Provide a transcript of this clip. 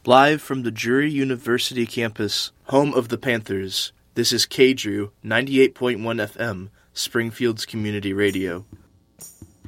Live from the Drury University campus, home of the Panthers, this is KDRU 98.1 FM, Springfield's community radio.